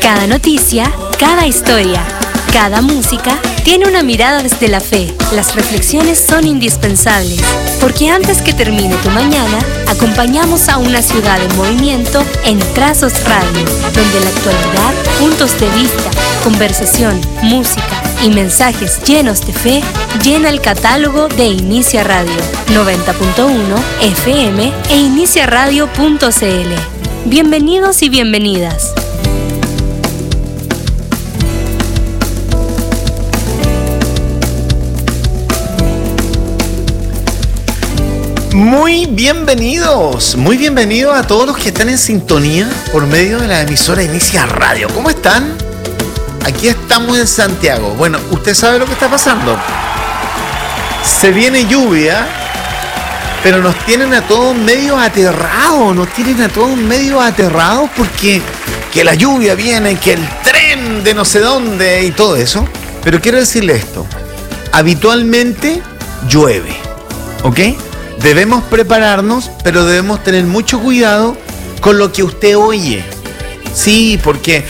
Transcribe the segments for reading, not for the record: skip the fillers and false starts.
Cada noticia, cada historia, cada música tiene una mirada desde la fe. Las reflexiones son indispensables, porque antes que termine tu mañana, acompañamos a una ciudad en movimiento en Trazos Radio, donde la actualidad, puntos de vista, conversación, música y mensajes llenos de fe llena el catálogo de Inicia Radio 90.1 FM e iniciaradio.cl. Bienvenidos y bienvenidas. Muy bienvenidos a todos los que están en sintonía por medio de la emisora Inicia Radio. ¿Cómo están? Aquí estamos en Santiago. Bueno, usted sabe lo que está pasando. Se viene lluvia, pero nos tienen a todos medio aterrados. Porque que la lluvia viene, que el tren de no sé dónde y todo eso. Pero quiero decirle esto. Habitualmente llueve, ¿ok? Debemos prepararnos, pero debemos tener mucho cuidado con lo que usted oye. Sí, porque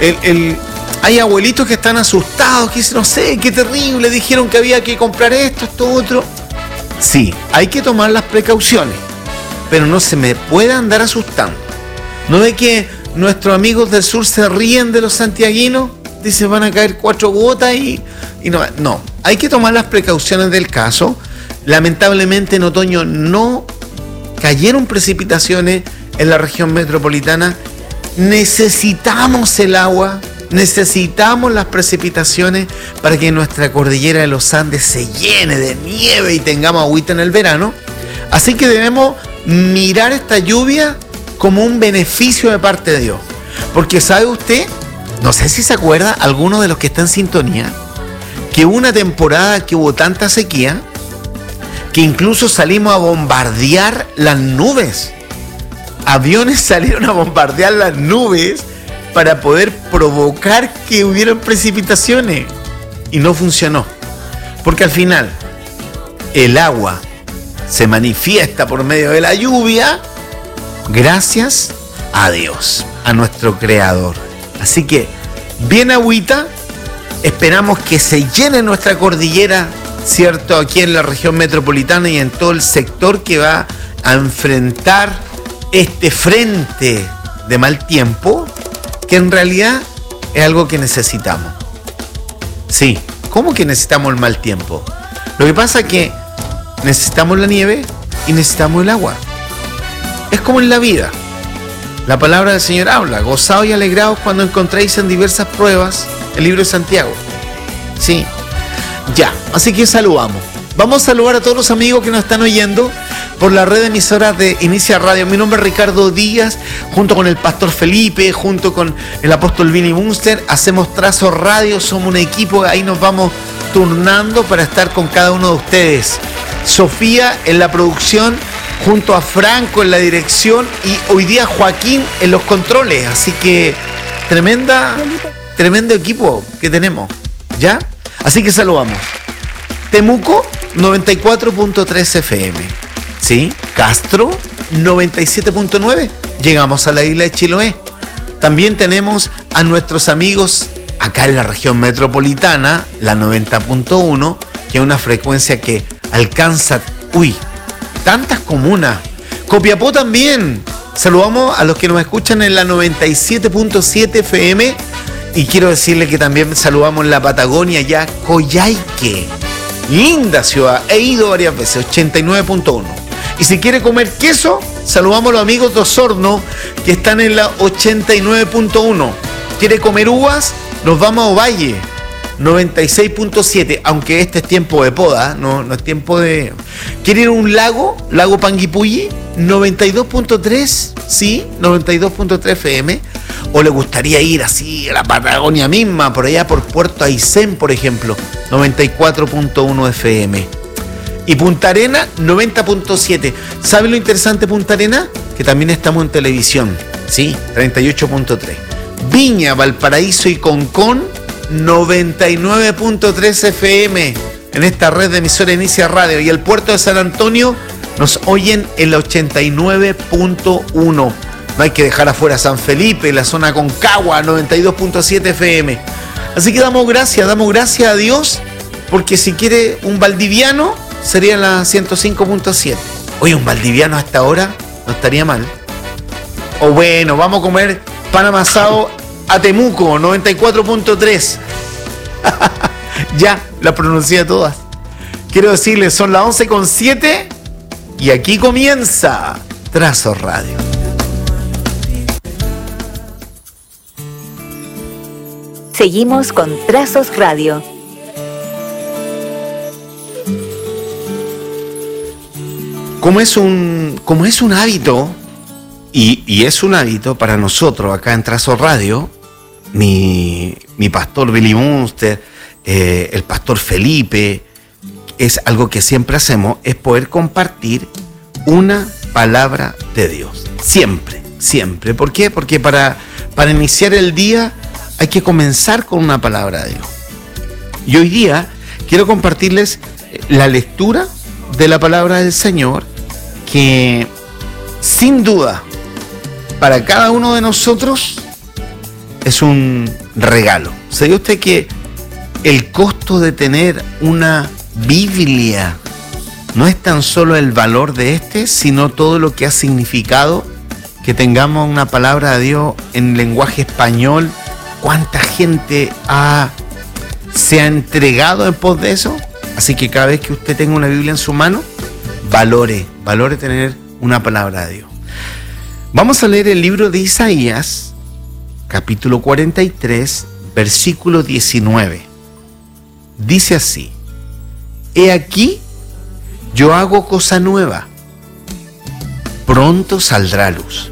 hay abuelitos que están asustados, que dicen, no sé, qué terrible, dijeron que había que comprar esto, otro. Sí, hay que tomar las precauciones, pero no se me puede andar asustando. ¿No ve que nuestros amigos del sur se ríen de los santiaguinos? Dicen, van a caer 4 gotas y no, hay que tomar las precauciones del caso. Lamentablemente en otoño no cayeron precipitaciones en la región metropolitana. Necesitamos el agua, necesitamos las precipitaciones para que nuestra cordillera de los Andes se llene de nieve y tengamos agüita en el verano. Así que debemos mirar esta lluvia como un beneficio de parte de Dios. Porque ¿sabe usted? No sé si se acuerda, alguno de los que está en sintonía, que hubo una temporada que hubo tanta sequía que incluso salimos a bombardear las nubes. Aviones salieron a bombardear las nubes para poder provocar que hubieran precipitaciones. Y no funcionó. Porque al final, el agua se manifiesta por medio de la lluvia gracias a Dios, a nuestro Creador. Así que, bien agüita, esperamos que se llene nuestra cordillera, ¿cierto? Aquí en la región metropolitana y en todo el sector que va a enfrentar este frente de mal tiempo, que en realidad es algo que necesitamos. Sí, ¿cómo que necesitamos el mal tiempo? Lo que pasa es que necesitamos la nieve y necesitamos el agua. Es como en la vida. La palabra del Señor habla, gozaos y alegraos cuando encontréis en diversas pruebas el libro de Santiago. Sí. Ya, así que saludamos. Vamos a saludar a todos los amigos que nos están oyendo por la red de emisoras de Inicia Radio. Mi nombre es Ricardo Díaz, junto con el Pastor Felipe, junto con el Apóstol Vinny Munster, hacemos Trazos Radio, somos un equipo, ahí nos vamos turnando para estar con cada uno de ustedes. Sofía en la producción, junto a Franco en la dirección y hoy día Joaquín en los controles. Así que tremendo equipo que tenemos, ¿ya? Así que saludamos. Temuco, 94.3 FM. ¿Sí? Castro, 97.9. Llegamos a la isla de Chiloé. También tenemos a nuestros amigos acá en la región metropolitana, la 90.1, que es una frecuencia que alcanza, tantas comunas. Copiapó también. Saludamos a los que nos escuchan en la 97.7 FM. Y quiero decirle que también saludamos en la Patagonia, ya Coyhaique. Linda ciudad, he ido varias veces, 89.1. Y si quiere comer queso, saludamos a los amigos de Osorno, que están en la 89.1. ¿Quiere comer uvas? Nos vamos a Ovalle, 96.7. Aunque este es tiempo de poda, no es tiempo de... ¿Quiere ir a un lago Panguipulli? 92.3, sí, 92.3 FM. ¿O le gustaría ir así a la Patagonia misma, por allá por Puerto Aysén, por ejemplo? 94.1 FM. Y Punta Arena, 90.7. ¿Sabe lo interesante de Punta Arena? Que también estamos en televisión, ¿sí? 38.3. Viña, Valparaíso y Concón, 99.3 FM. En esta red de emisora Inicia Radio. Y el puerto de San Antonio nos oyen en la 89.1. No hay que dejar afuera San Felipe, la zona Concagua, 92.7 FM. Así que damos gracias a Dios, porque si quiere un valdiviano, sería la 105.7. Oye, un valdiviano hasta ahora no estaría mal. O bueno, vamos a comer pan amasado a Temuco, 94.3. Ya, la pronuncié todas. Quiero decirles, son las 11:07 y aquí comienza Trazos Radio. Seguimos con Trazos Radio. Como es un hábito, y es un hábito para nosotros acá en Trazos Radio, mi pastor Billy Munster, el pastor Felipe, es algo que siempre hacemos, es poder compartir una palabra de Dios. Siempre. ¿Por qué? Porque para iniciar el día hay que comenzar con una palabra de Dios. Y hoy día quiero compartirles la lectura de la palabra del Señor, que sin duda para cada uno de nosotros es un regalo. ¿Sabía usted que el costo de tener una Biblia no es tan solo el valor de sino todo lo que ha significado que tengamos una palabra de Dios en lenguaje español? ¿Cuánta gente se ha entregado en pos de eso? Así que cada vez que usted tenga una Biblia en su mano, valore tener una palabra de Dios. Vamos a leer el libro de Isaías, capítulo 43, versículo 19. Dice así: He aquí, yo hago cosa nueva, pronto saldrá a luz.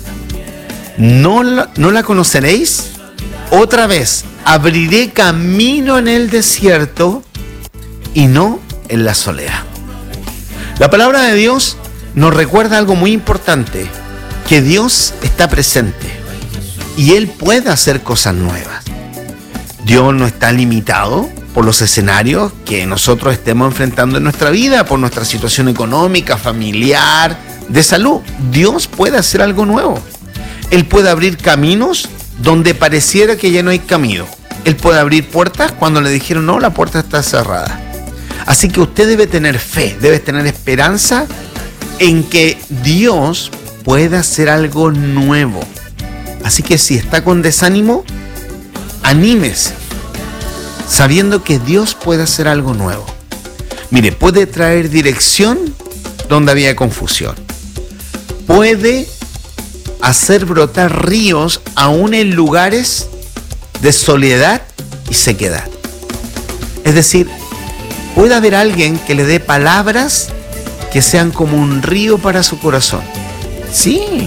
¿No la conoceréis? Otra vez, abriré camino en el desierto y no en la soledad. La palabra de Dios nos recuerda algo muy importante, que Dios está presente y Él puede hacer cosas nuevas. Dios no está limitado por los escenarios que nosotros estemos enfrentando en nuestra vida, por nuestra situación económica, familiar, de salud. Dios puede hacer algo nuevo. Él puede abrir caminos donde pareciera que ya no hay camino. Él puede abrir puertas cuando le dijeron no, la puerta está cerrada. Así que usted debe tener fe, debe tener esperanza en que Dios pueda hacer algo nuevo. Así que si está con desánimo, anímese, sabiendo que Dios puede hacer algo nuevo. Mire, puede traer dirección donde había confusión. Puede hacer brotar ríos aún en lugares de soledad y sequedad. Es decir, puede haber alguien que le dé palabras que sean como un río para su corazón. Sí.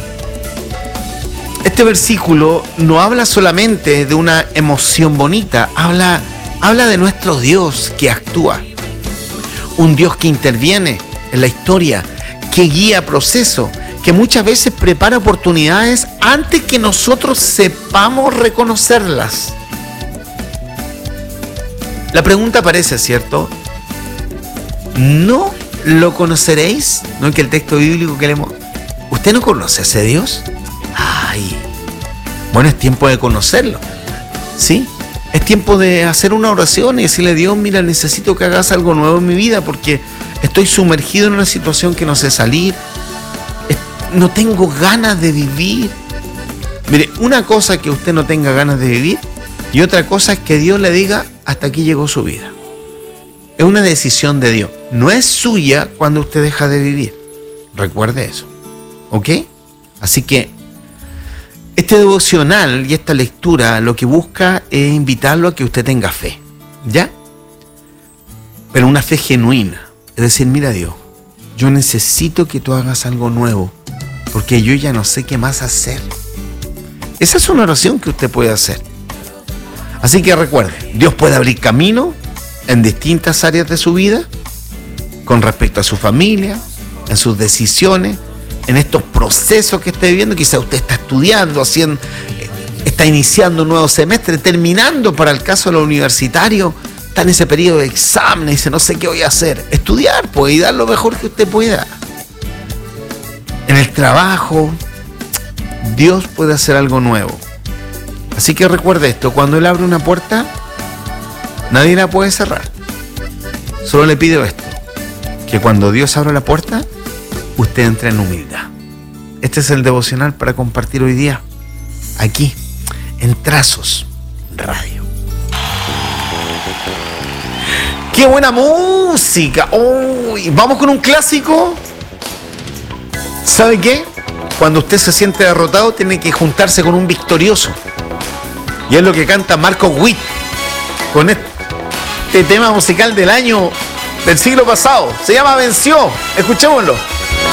Este versículo no habla solamente de una emoción bonita, habla de nuestro Dios que actúa. Un Dios que interviene en la historia, que guía procesos, que muchas veces prepara oportunidades antes que nosotros sepamos reconocerlas. La pregunta aparece, ¿cierto? ¿No lo conoceréis? ¿No es que el texto bíblico que leemos? ¿Usted no conoce a ese Dios? Ay, bueno, es tiempo de conocerlo, ¿sí? Es tiempo de hacer una oración y decirle a Dios, mira, necesito que hagas algo nuevo en mi vida porque estoy sumergido en una situación que no sé salir, no tengo ganas de vivir. Mire, una cosa es que usted no tenga ganas de vivir y otra cosa es que Dios le diga, hasta aquí llegó su vida. Es una decisión de Dios, no es suya cuando usted deja de vivir. Recuerde eso, ¿ok? Así que este devocional y esta lectura lo que busca es invitarlo a que usted tenga fe, ¿ya? Pero una fe genuina, es decir, mira Dios, yo necesito que tú hagas algo nuevo, porque yo ya no sé qué más hacer. Esa es una oración que usted puede hacer. Así que recuerde, Dios puede abrir camino en distintas áreas de su vida, con respecto a su familia, en sus decisiones, en estos procesos que esté viviendo. Quizá usted está estudiando, está iniciando un nuevo semestre, terminando para el caso de los universitarios, está en ese periodo de examen y dice, no sé qué voy a hacer. Estudiar, pues, y dar lo mejor que usted pueda. En el trabajo, Dios puede hacer algo nuevo. Así que recuerde esto, cuando Él abre una puerta, nadie la puede cerrar. Solo le pido esto, que cuando Dios abra la puerta, usted entre en humildad. Este es el devocional para compartir hoy día, aquí, en Trazos Radio. ¡Qué buena música! ¡Uy! Vamos con un clásico. ¿Sabe qué? Cuando usted se siente derrotado, tiene que juntarse con un victorioso. Y es lo que canta Marcos Witt con este tema musical del siglo pasado. Se llama Venció. Escuchémoslo.